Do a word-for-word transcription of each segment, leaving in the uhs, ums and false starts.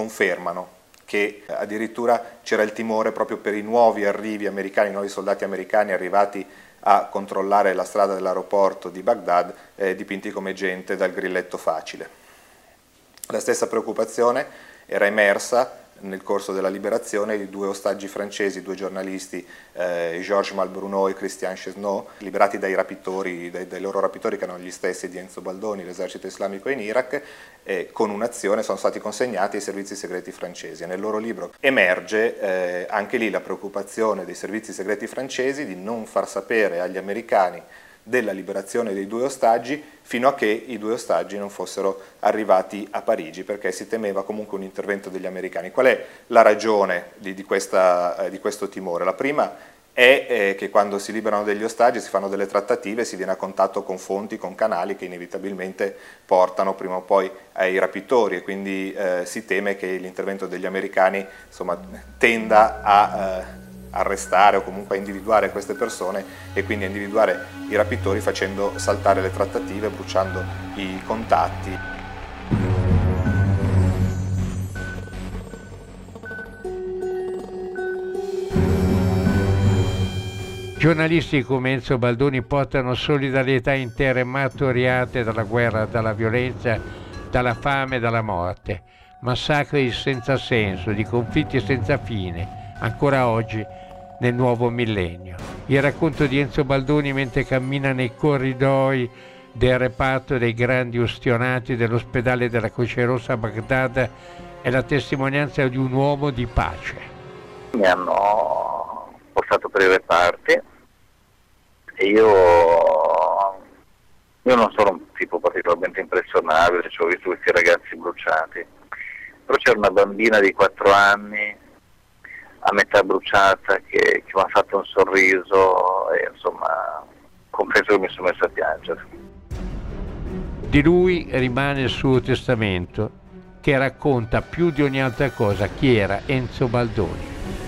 confermano che addirittura c'era il timore proprio per i nuovi arrivi americani, i nuovi soldati americani arrivati a controllare la strada dell'aeroporto di Baghdad, eh, dipinti come gente dal grilletto facile. La stessa preoccupazione era emersa nel corso della liberazione di due ostaggi francesi, due giornalisti, eh, Georges Malbruno e Christian Chesneau, liberati dai rapitori, dai, dai loro rapitori che erano gli stessi di Enzo Baldoni, l'esercito islamico in Iraq, e con un'azione sono stati consegnati ai servizi segreti francesi. E nel loro libro emerge eh, anche lì la preoccupazione dei servizi segreti francesi di non far sapere agli americani della liberazione dei due ostaggi fino a che i due ostaggi non fossero arrivati a Parigi, perché si temeva comunque un intervento degli americani. Qual è la ragione di, di, questa, eh, di questo timore? La prima è eh, che quando si liberano degli ostaggi si fanno delle trattative, si viene a contatto con fonti, con canali che inevitabilmente portano prima o poi ai rapitori, e quindi eh, si teme che l'intervento degli americani, insomma, tenda a eh, arrestare o comunque a individuare queste persone e quindi a individuare i rapitori facendo saltare le trattative, bruciando i contatti. Giornalisti come Enzo Baldoni portano solidarietà intere martoriate dalla guerra, dalla violenza, dalla fame, dalla morte, massacri senza senso, di conflitti senza fine, ancora oggi nel nuovo millennio. Il racconto di Enzo Baldoni mentre cammina nei corridoi del reparto dei grandi ustionati dell'ospedale della Croce Rossa a Baghdad è la testimonianza di un uomo di pace. Mi hanno portato per i reparti e io, io non sono un tipo particolarmente impressionabile, cioè ho visto questi ragazzi bruciati, però c'era una bambina di quattro anni a metà bruciata che, che mi ha fatto un sorriso e insomma confesso che mi sono messo a piangere. Di lui rimane il suo testamento che racconta più di ogni altra cosa chi era Enzo Baldoni.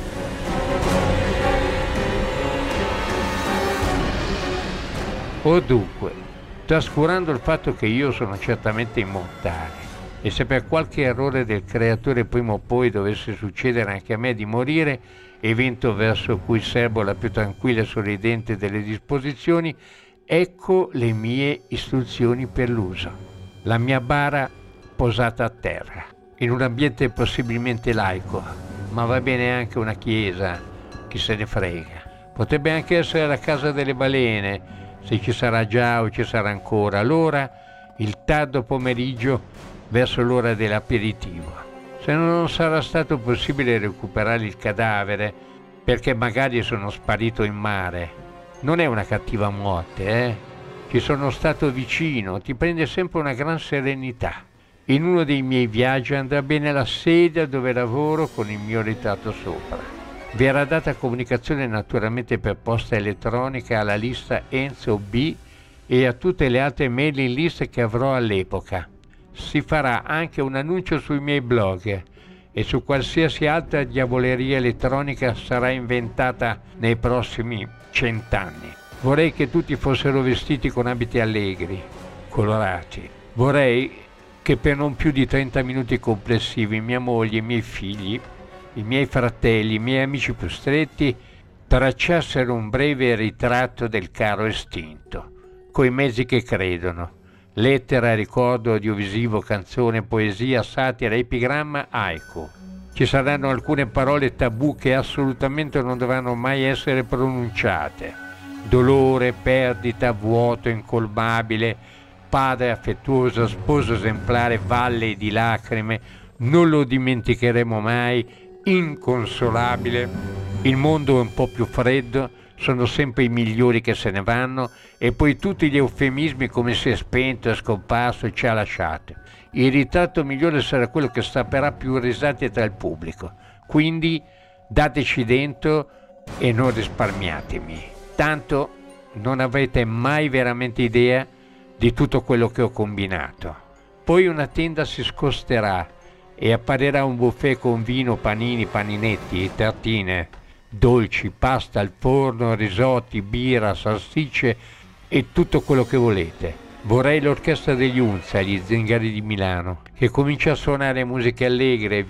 O dunque, trascurando il fatto che io sono certamente immortale, e se per qualche errore del creatore prima o poi dovesse succedere anche a me di morire, evento verso cui serbo la più tranquilla e sorridente delle disposizioni, ecco le mie istruzioni per l'uso. La mia bara posata a terra, in un ambiente possibilmente laico, ma va bene anche una chiesa, chi se ne frega. Potrebbe anche essere la casa delle balene, se ci sarà già o ci sarà ancora. Allora, il tardo pomeriggio, verso l'ora dell'aperitivo. Se non sarà stato possibile recuperare il cadavere, perché magari sono sparito in mare, non è una cattiva morte, eh? Ci sono stato vicino, ti prende sempre una gran serenità. In uno dei miei viaggi andrà bene la sedia dove lavoro con il mio ritratto sopra. Verrà data comunicazione naturalmente per posta elettronica alla lista Enzo B e a tutte le altre mailing list che avrò all'epoca. Si farà anche un annuncio sui miei blog e su qualsiasi altra diavoleria elettronica sarà inventata nei prossimi cent'anni. Vorrei che tutti fossero vestiti con abiti allegri, colorati. Vorrei che per non più di trenta minuti complessivi mia moglie, i miei figli, i miei fratelli, i miei amici più stretti tracciassero un breve ritratto del caro estinto, coi mezzi che credono. Lettera, ricordo, audiovisivo, canzone, poesia, satira, epigramma, haiku. Ci saranno alcune parole tabù che assolutamente non dovranno mai essere pronunciate. Dolore, perdita, vuoto incolmabile, padre affettuoso, sposo esemplare, valle di lacrime, non lo dimenticheremo mai, inconsolabile. Il mondo è un po' più freddo, sono sempre i migliori che se ne vanno, e poi tutti gli eufemismi come si è spento, è scomparso e ci ha lasciato. Il ritratto migliore sarà quello che strapperà più risate tra il pubblico. Quindi dateci dentro e non risparmiatemi. Tanto non avrete mai veramente idea di tutto quello che ho combinato. Poi una tenda si scosterà e apparirà un buffet con vino, panini, paninetti, tartine, dolci, pasta al forno, risotti, birra, salsicce e tutto quello che volete. Vorrei l'orchestra degli Unza, gli Zingari di Milano, che comincia a suonare musiche allegre,